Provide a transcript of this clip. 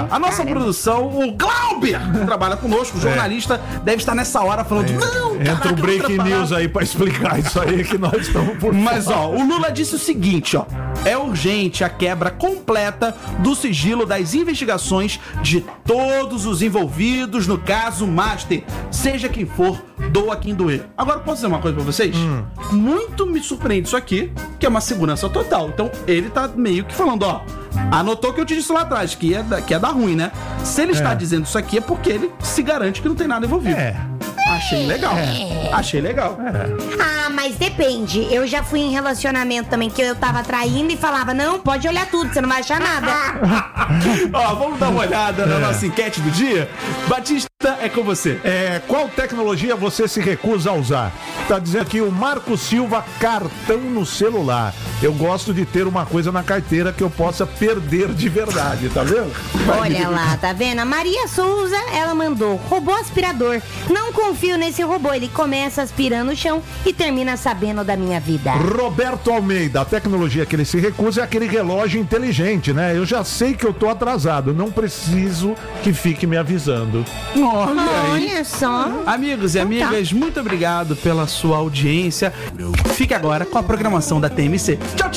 A nossa produção, o Glauber, que trabalha conosco, o jornalista, deve estar nessa hora falando, não, Entra o breaking news aí pra explicar isso aí que nós estamos por Mas, fora. ó, o Lula disse o seguinte, ó. É urgente a quebra completa do sigilo das investigações de todos os envolvidos no caso Master. Seja quem for, doa quem doer. Agora, posso dizer uma coisa pra vocês? Muito me surpreende isso aqui, que é uma segurança total. Então, ele tá meio que falando, ó, anotou que eu te disse lá atrás, que ia dar ruim, né? Se ele está dizendo isso aqui, é porque ele se garante que não tem nada envolvido. Achei legal. Achei legal. Ah, mas depende. Eu já fui em relacionamento também que eu tava traindo e falava, não, pode olhar tudo, você não vai achar nada. Ó, vamos dar uma olhada na nossa enquete do dia? Batista, é com você. Qual tecnologia você se recusa a usar? Tá dizendo aqui o Marco Silva, cartão no celular. Eu gosto de ter uma coisa na carteira que eu possa perder de verdade, tá vendo? Olha lá, tá vendo? A Maria Souza, ela mandou robô aspirador. Não confio nesse robô, ele começa aspirando o chão e termina sabendo da minha vida. Roberto Almeida, a tecnologia que ele se recusa é aquele relógio inteligente, né? Eu já sei que eu tô atrasado, não preciso que fique me avisando. Olha só. Amigos e amigas, muito obrigado pela sua audiência. Fique agora com a programação da TMC. Tchau, tchau!